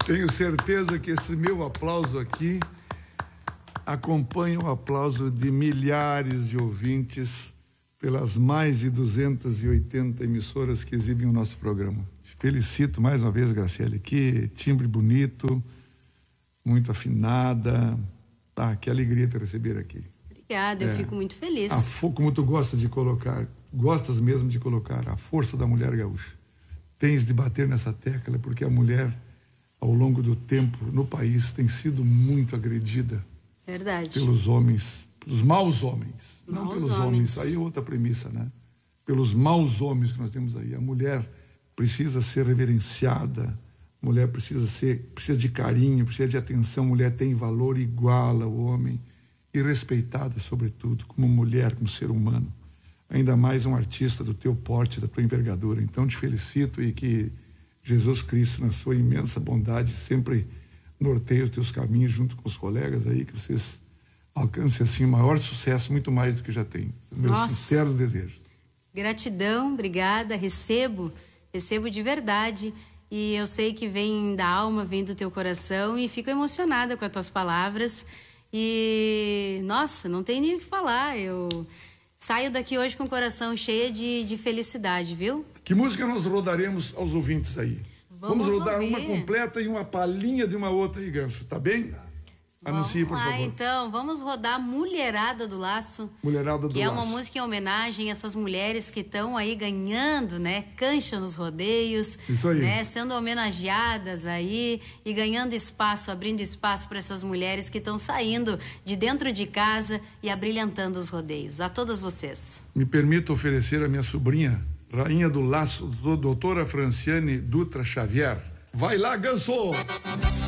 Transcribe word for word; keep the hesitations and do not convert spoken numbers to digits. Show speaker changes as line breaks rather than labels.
Tenho certeza que esse meu aplauso aqui acompanha o aplauso de milhares de ouvintes pelas mais de duzentas e oitenta emissoras que exibem o nosso programa. Te felicito mais uma vez, Graciele. Que timbre bonito, muito afinada. Ah, que alegria te receber aqui.
Obrigada, eu é, fico muito feliz.
A, como tu gosta de colocar, gostas mesmo de colocar a força da mulher gaúcha. Tens de bater nessa tecla, porque a mulher, ao longo do tempo, no país, tem sido muito agredida.
Verdade.
Pelos homens, pelos maus homens.
Maus
não pelos
homens.
homens, aí é outra premissa, né? Pelos maus homens que nós temos aí. A mulher precisa ser reverenciada, a mulher precisa ser, precisa de carinho, precisa de atenção, a mulher tem valor igual ao homem e respeitada, sobretudo, como mulher, como ser humano. Ainda mais um artista do teu porte, da tua envergadura. Então te felicito e que Jesus Cristo, na sua imensa bondade, sempre norteie os teus caminhos junto com os colegas aí, que vocês alcancem assim o maior sucesso, muito mais do que já tem. Meus
Nossa.
sinceros desejos.
Gratidão, obrigada, recebo, recebo de verdade, e eu sei que vem da alma, vem do teu coração, e fico emocionada com as tuas palavras, e nossa, não tem nem o que falar, eu saio daqui hoje com o coração cheio de, de felicidade, viu?
Que música nós rodaremos aos ouvintes aí? Vamos, Vamos rodar
ouvir.
uma completa e uma palhinha de uma outra aí, Ganso, tá bem? Anuncie, por
lá,
favor.
Então, vamos rodar Mulherada do Laço.
Mulherada do Laço.
Que é uma música em homenagem a essas mulheres que estão aí ganhando, né? Cancha nos rodeios.
Isso aí.
Né, sendo homenageadas aí e ganhando espaço, abrindo espaço para essas mulheres que estão saindo de dentro de casa e abrilhantando os rodeios. A todas vocês.
Me permito oferecer a minha sobrinha, Rainha do Laço, doutora Franciane Dutra Xavier. Vai lá, Ganso!